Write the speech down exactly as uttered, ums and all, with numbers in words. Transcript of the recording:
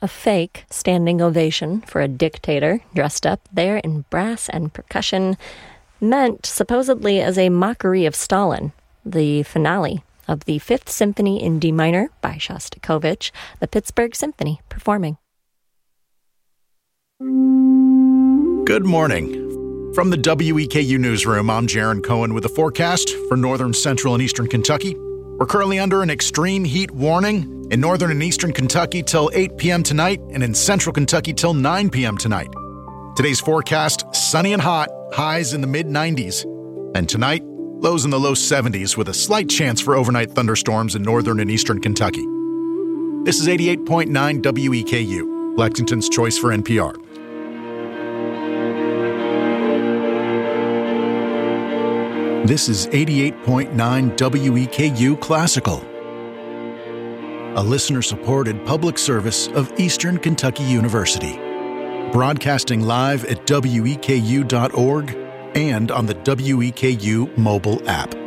A fake standing ovation for a dictator dressed up there in brass and percussion, meant supposedly as a mockery of Stalin, the finale of the Fifth Symphony in D minor by Shostakovich, the Pittsburgh Symphony performing. Good morning. From the W E K U Newsroom, I'm Jaron Cohen with the forecast for northern, central, and eastern Kentucky. We're currently under an extreme heat warning in northern and eastern Kentucky till eight p.m. tonight and in central Kentucky till nine p.m. tonight. Today's forecast, sunny and hot, highs in the mid nineties. And tonight, lows in the low seventies with a slight chance for overnight thunderstorms in northern and eastern Kentucky. This is eighty-eight point nine W E K U, Lexington's choice for N P R. This is eighty-eight point nine W E K U Classical, a listener-supported public service of Eastern Kentucky University, broadcasting live at W E K U dot org and on the W E K U mobile app.